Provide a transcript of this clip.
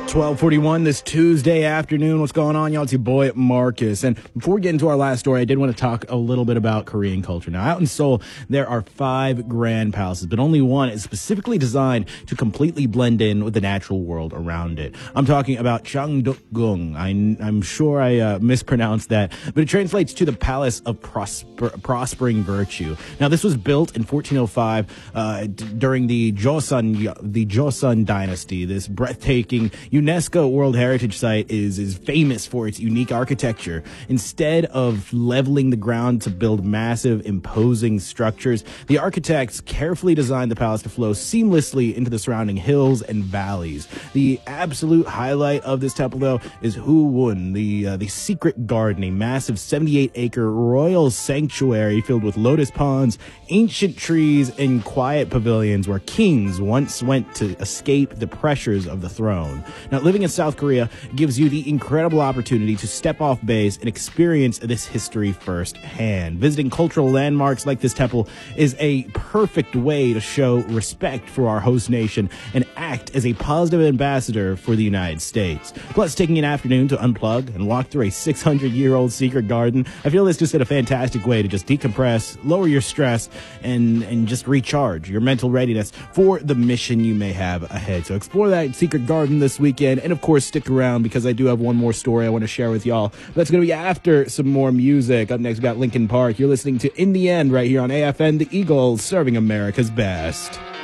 12:41 this Tuesday afternoon. What's going on, y'all? It's your boy, Marcus. And before we get into our last story, I did want to talk a little bit about Korean culture. Now, out in Seoul, there are 5 grand palaces, but only one is specifically designed to completely blend in with the natural world around it. I'm talking about Changdeokgung. I'm sure I mispronounced that, but it translates to the Palace of Prospering Virtue. Now, this was built in 1405 during the Joseon dynasty. This breathtaking UNESCO World Heritage Site is famous for its unique architecture. Instead of leveling the ground to build massive, imposing structures, the architects carefully designed the palace to flow seamlessly into the surrounding hills and valleys. The absolute highlight of this temple, though, is Hwoomun, the secret garden, a massive 78-acre royal sanctuary filled with lotus ponds, ancient trees, and quiet pavilions where kings once went to escape the pressures of the throne. Now, living in South Korea gives you the incredible opportunity to step off base and experience this history firsthand. Visiting cultural landmarks like this temple is a perfect way to show respect for our host nation and act as a positive ambassador for the United States. Plus, taking an afternoon to unplug and walk through a 600-year-old secret garden, I feel this just a fantastic way to just decompress, lower your stress, and just recharge your mental readiness for the mission you may have ahead. So explore that secret garden this weekend, and of course stick around because I do have one more story I want to share with y'all. That's going to be after some more music. Up next we got Linkin Park. You're listening to In the End right here on AFN, the Eagle, serving America's best.